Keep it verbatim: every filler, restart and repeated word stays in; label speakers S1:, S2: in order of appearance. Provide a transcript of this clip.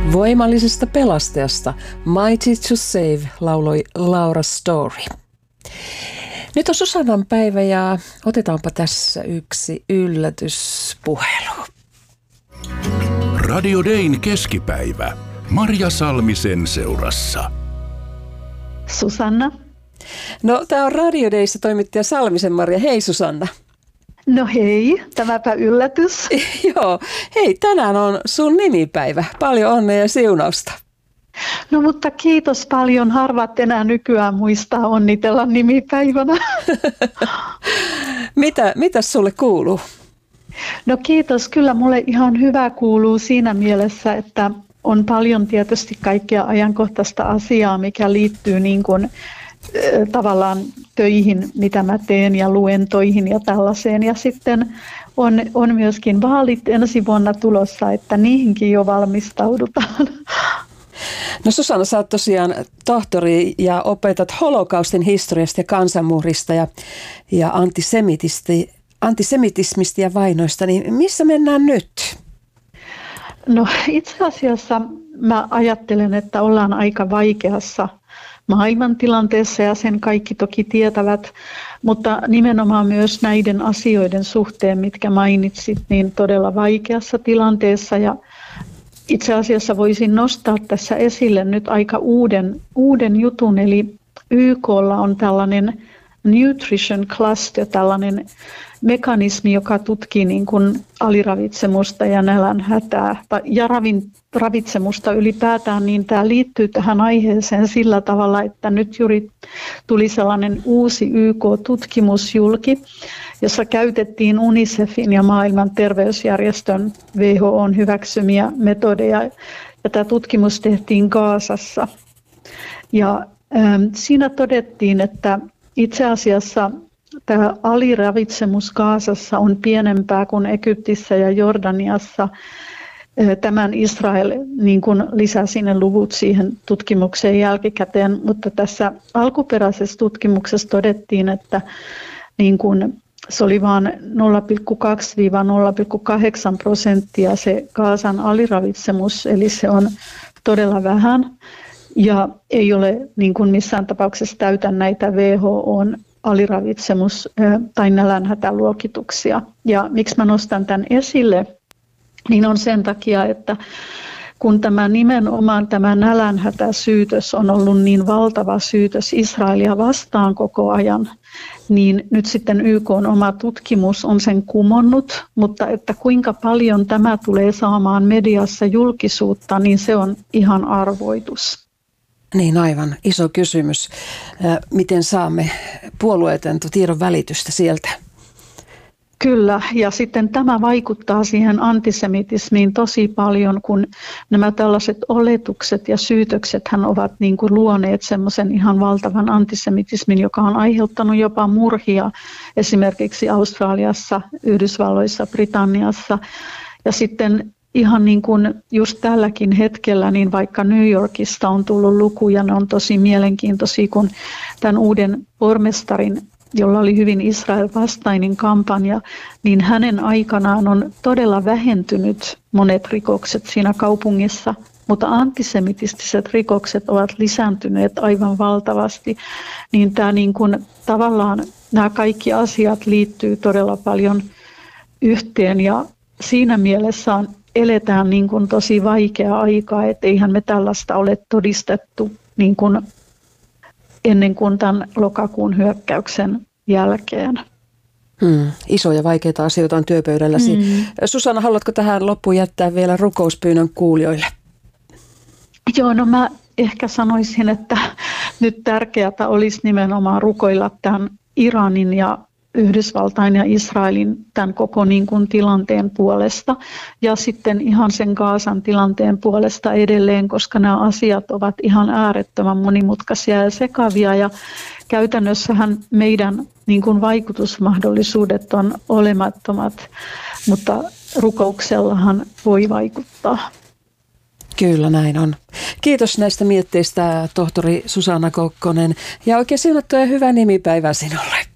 S1: Voimallisesta pelastajasta Mighty to Save lauloi Laura Story. Nyt on Susannan päivä ja otetaanpa tässä yksi yllätyspuhelu.
S2: Radio Dayn keskipäivä. Marja Salmisen seurassa.
S3: Susanna.
S1: No, tämä on Radio Dayssä toimittaja Salmisen Marja. Hei Susanna.
S3: No hei, tämäpä yllätys.
S1: Joo, hei, tänään on sun nimipäivä. Paljon onnea ja siunausta.
S3: No mutta kiitos paljon. Harvat enää nykyään muistaa onnitella nimipäivänä.
S1: Mitä, mitäs sulle kuuluu?
S3: No kiitos. Kyllä mulle ihan hyvä kuuluu siinä mielessä, että on paljon tietysti kaikkea ajankohtaista asiaa, mikä liittyy niin kuin tavallaan töihin, mitä mä teen ja luentoihin ja tällaiseen. Ja sitten on, on myöskin vaalit ensi vuonna tulossa, että niihinkin jo valmistaudutaan.
S1: No Susanna, sä oot tosiaan tohtori ja opetat holokaustin historiasta ja kansanmurhista ja, ja antisemitismistä ja vainoista. Niin missä mennään nyt?
S3: No itse asiassa mä ajattelen, että ollaan aika vaikeassa maailmantilanteessa ja sen kaikki toki tietävät, mutta nimenomaan myös näiden asioiden suhteen, mitkä mainitsit, niin todella vaikeassa tilanteessa. Ja itse asiassa voisin nostaa tässä esille nyt aika uuden, uuden jutun, eli Y K:lla on tällainen Nutrition Cluster, tällainen mekanismi, joka tutkii niin kuin aliravitsemusta ja nälänhätää ja ravin, ravitsemusta ylipäätään, niin tämä liittyy tähän aiheeseen sillä tavalla, että nyt juuri tuli sellainen uusi Y K-tutkimus julki, jossa käytettiin UNICEFin ja maailman terveysjärjestön W H O:n hyväksymiä metodeja, ja tämä tutkimus tehtiin Gazassa. Ja ähm, siinä todettiin, että itse asiassa tämä aliravitsemus Gazassa on pienempää kuin Egyptissä ja Jordaniassa. Tämän Israel niin kuin lisäsi ne luvut siihen tutkimukseen jälkikäteen, mutta tässä alkuperäisessä tutkimuksessa todettiin, että niin kuin se oli vain nolla pilkku kaksi nolla pilkku kahdeksan prosenttia se Gazan aliravitsemus, eli se on todella vähän ja ei ole niin kuin missään tapauksessa täytä näitä W H O:n aliravitsemus- tai nälänhätäluokituksia. Ja miksi mä nostan tämän esille, niin on sen takia, että kun tämä nimenomaan tämä nälänhätäsyytös on ollut niin valtava syytös Israelia vastaan koko ajan, niin nyt sitten Y K:n oma tutkimus on sen kumonnut, mutta että kuinka paljon tämä tulee saamaan mediassa julkisuutta, niin se on ihan arvoitus.
S1: Niin aivan, iso kysymys. Miten saamme puolueetonta tiedon välitystä sieltä?
S3: Kyllä, ja sitten tämä vaikuttaa siihen antisemitismiin tosi paljon, kun nämä tällaiset oletukset ja syytöksethän ovat niin kuin luoneet semmoisen ihan valtavan antisemitismin, joka on aiheuttanut jopa murhia esimerkiksi Australiassa, Yhdysvalloissa, Britanniassa. Ja sitten ihan niin kuin just tälläkin hetkellä, niin vaikka New Yorkista on tullut lukuja, ne on tosi mielenkiintoisia, kun tämän uuden pormestarin, jolla oli hyvin Israel-vastainen kampanja, niin hänen aikanaan on todella vähentynyt monet rikokset siinä kaupungissa, mutta antisemitistiset rikokset ovat lisääntyneet aivan valtavasti. Niin tämä niin kuin, tavallaan nämä kaikki asiat liittyy todella paljon yhteen ja siinä mielessä on eletään niin kuin tosi vaikeaa aikaa, että eihän me tällaista ole todistettu niin kuin ennen kuin tämän lokakuun hyökkäyksen jälkeen.
S1: Hmm, isoja vaikeita asioita on työpöydälläsi. Hmm. Susanna, haluatko tähän loppuun jättää vielä rukouspyynnön kuulijoille?
S3: Joo, no mä ehkä sanoisin, että nyt tärkeää olisi nimenomaan rukoilla tämän Iranin ja Yhdysvaltain ja Israelin tämän koko niin kuin tilanteen puolesta ja sitten ihan sen Gazan tilanteen puolesta edelleen, koska nämä asiat ovat ihan äärettömän monimutkaisia ja sekavia ja käytännössähän meidän niin kuin vaikutusmahdollisuudet on olemattomat, mutta rukouksellahan voi vaikuttaa.
S1: Kyllä näin on. Kiitos näistä mietteistä tohtori Susanna Kokkonen ja oikein siunattua ja hyvää nimipäivää sinulle.